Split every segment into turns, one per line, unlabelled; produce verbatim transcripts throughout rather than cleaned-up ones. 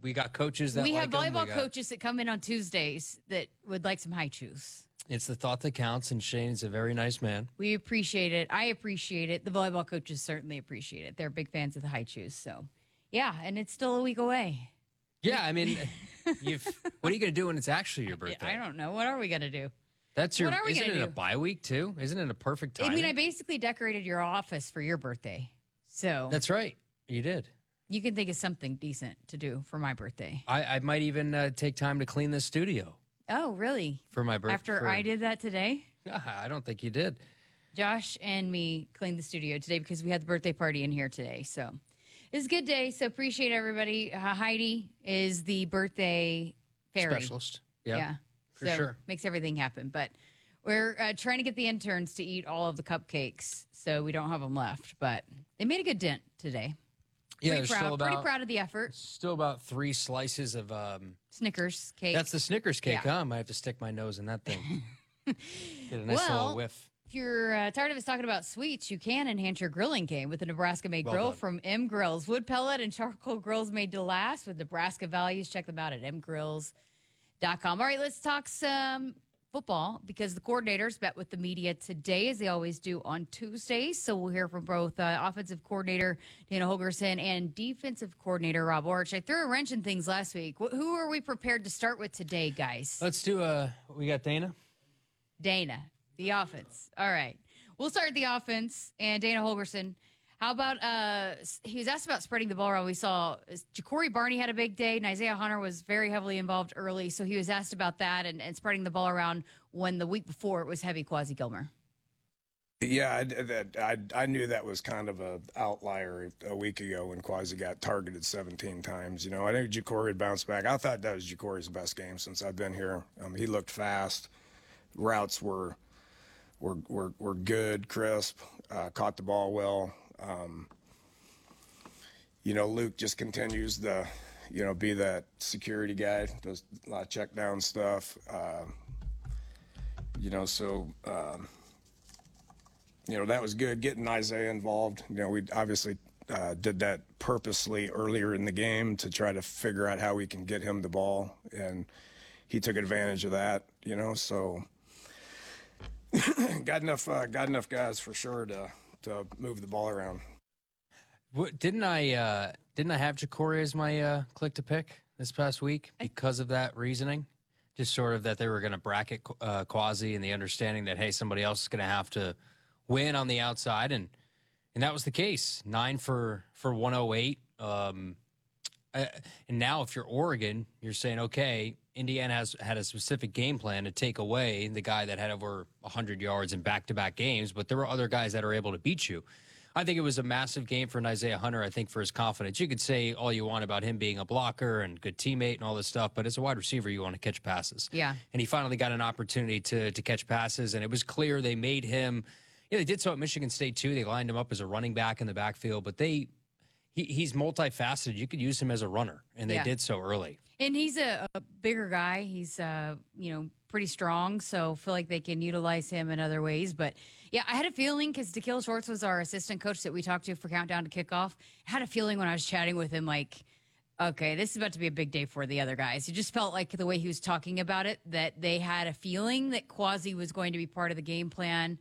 we got coaches that
we
like
have
them.
volleyball
We got-
coaches that come in on Tuesdays that would like some high chews.
It's the thought that counts, and Shane's a very nice man.
We appreciate it. I appreciate it. The volleyball coaches certainly appreciate it. They're big fans of the high chews. So, yeah, and it's still a week away.
Yeah, I mean, you've. What are you going to do when it's actually your birthday?
I don't know. What are we going to do?
That's your.
What are we
Isn't
gonna
it a
do?
bye week too? Isn't it a perfect time?
I mean, I basically decorated your office for your birthday. So
That's right. You did.
you can think of something decent to do for my birthday.
I, I might even uh, take time to clean the studio
Oh, really?
for my birthday.
After I did that today?
I don't think you did.
Josh and me cleaned the studio today because we had the birthday party in here today. So it was a good day. So appreciate everybody. Uh, Heidi is the birthday fairy.
Specialist. Yeah.
Yeah.
for
so
sure.
Makes everything happen. But we're uh, trying to get the interns to eat all of the cupcakes so we don't have them left. But they made a good dent today.
Yeah,
Pretty
there's
proud,
still about
pretty proud of the effort.
still about three slices of um.
Snickers cake.
That's the Snickers cake,
Yeah.
huh? I might have to stick my nose in that thing. Get a nice
Well,
little whiff.
If you're uh, tired of us talking about sweets, you can enhance your grilling game with the Nebraska-made
Well
grill
done.
from M Grills. Wood pellet and charcoal grills made to last with Nebraska values. Check them out at m grills dot com. All right, let's talk some football because the coordinators met with the media today, as they always do on Tuesdays. So we'll hear from both uh, offensive coordinator Dana Holgerson and defensive coordinator Rob Orch. I threw a wrench in things last week. Wh- who are we prepared to start with today, guys?
Let's do a. We got Dana.
Dana, the offense. All right. We'll start with the offense and Dana Holgerson. How about, uh, s- he was asked about spreading the ball around. We saw uh, Ja'Cory Barney had a big day, and Isaiah Hunter was very heavily involved early. So he was asked about that and, and spreading the ball around when the week before it was heavy Quasi Gilmer.
Yeah, I, that, I, I knew that was kind of a outlier a week ago when Quasi got targeted seventeen times. You know, I think Ja'Cory had bounced back. I thought that was Ja'Cory's best game since I've been here. Um, he looked fast. Routes were were were, were good, crisp, uh, caught the ball well. Um, you know, Luke just continues to, you know, be that security guy, does a lot of check down stuff. Uh, you know, so, um, you know, that was good getting Isaiah involved. You know, we obviously uh, did that purposely earlier in the game to try to figure out how we can get him the ball, and he took advantage of that, you know, so got enough uh, got enough guys for sure to to move the ball around.
What, didn't I uh, didn't I have Ja'Cory as my uh, click to pick this past week because of that reasoning? Just sort of that they were going to bracket uh, Quasi and the understanding that, hey, somebody else is going to have to win on the outside, and and that was the case. Nine for for one oh eight. Um, uh, and now if you're Oregon, you're saying, okay, Indiana has had a specific game plan to take away the guy that had over one hundred yards in back-to-back games, but there were other guys that are able to beat you. I think it was a massive game for an Isaiah Hunter, I think, for his confidence. You could say all you want about him being a blocker and good teammate and all this stuff, but as a wide receiver, you want to catch passes.
Yeah.
And he finally got an opportunity to to catch passes, and it was clear they made him – yeah, they did so at Michigan State, too. They lined him up as a running back in the backfield, but they he, he's multifaceted. You could use him as a runner, and they
Yeah.
did so early.
And he's a, a bigger guy. He's, uh, you know, pretty strong. So I feel like they can utilize him in other ways. But, yeah, I had a feeling because DeKill Schwartz was our assistant coach that we talked to for Countdown to Kickoff. I had a feeling when I was chatting with him, like, okay, this is about to be a big day for the other guys. It just felt like the way he was talking about it, that they had a feeling that Quasi was going to be part of the game plan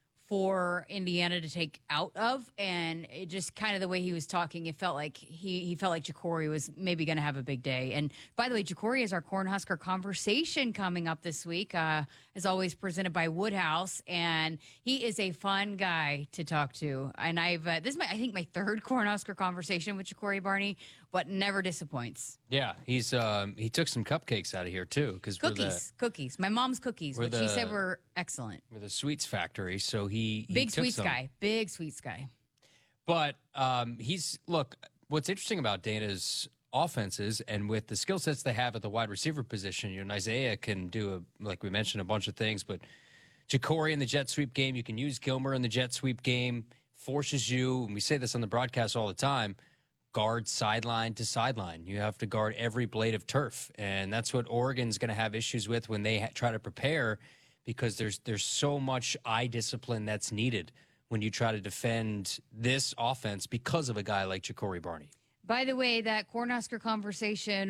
for Indiana to take out of, and it just kind of the way he was talking, it felt like he he felt like Ja'Cory was maybe going to have a big day. And by the way, Ja'Cory is our Cornhusker conversation coming up this week, uh, as always presented by Woodhouse, and he is a fun guy to talk to. And I've uh, this is my I think my third Cornhusker conversation with Ja'Cory Barney, but never disappoints.
Yeah, he's um, he took some cupcakes out of here too because
Cookies, cookies, my mom's cookies,
we're
which she
the-
said were excellent.
we're the sweets factory. So he, he
Big
took
sweets
some.
guy, big sweets guy.
But um, he's look. What's interesting about Dana's offenses and with the skill sets they have at the wide receiver position, you know, Isaiah can do a, like we mentioned, a bunch of things. But Ja'Cory in the jet sweep game, you can use Gilmer in the jet sweep game. Forces you, and we say this on the broadcast all the time, guard sideline to sideline. You have to guard every blade of turf, and that's what Oregon's going to have issues with when they ha- try to prepare, because there's there's so much eye discipline that's needed when you try to defend this offense because of a guy like Ja'Cory Barney.
By the way, that Cornhusker conversation